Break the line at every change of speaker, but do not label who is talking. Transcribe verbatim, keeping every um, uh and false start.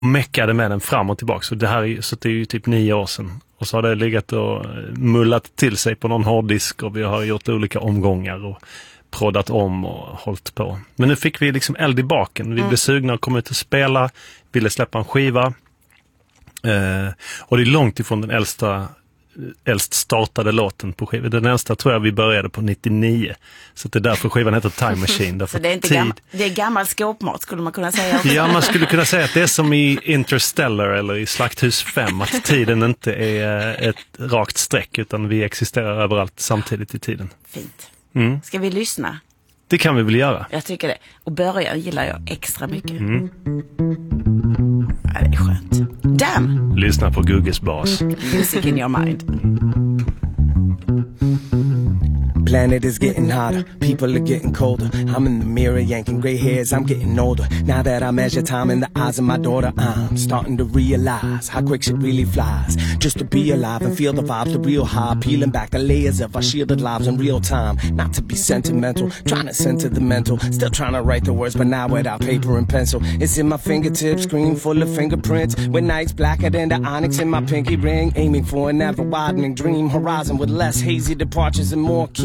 meckade med den fram och tillbaka. Så det här är, så det är ju typ nio år sedan. Och så har det legat och mullat till sig på någon hårddisk och vi har gjort olika omgångar och proddat om och hållit på. Men nu fick vi liksom eld i baken. Vi mm. blev sugna och kom ut och spela, ville släppa en skiva. Eh, och det är långt ifrån den äldsta äldst startade låten på skivan. Den äldsta tror jag vi började på nittionio. Så det är därför skivan heter Time Machine.
Så det är inte tid... gammal, det är gammal skåpmat skulle man kunna säga.
Ja, man skulle kunna säga att det är som i Interstellar eller i Slakthus fem, att tiden inte är ett rakt streck utan vi existerar överallt samtidigt i tiden.
Fint.
Mm.
Ska vi lyssna?
Det kan vi väl göra.
Jag tycker det. Och början gillar jag extra mycket.
Mm.
Ja, det är skönt. Damn!
Lyssna på Gugges bas.
Music in your mind.
Planet is getting hotter, people are getting colder. I'm in the mirror yanking gray hairs, I'm getting older. Now that I measure time in the eyes of my daughter, I'm starting to realize how quick shit really flies. Just to be alive and feel the vibes, the real high. Peeling back the layers of our shielded lives in real time. Not to be sentimental, trying to center the mental. Still trying to write the words, but now without paper and pencil. It's in my fingertips, screen full of fingerprints. With nights blacker than the onyx in my pinky ring. Aiming for an ever-widening dream horizon with less hazy departures and more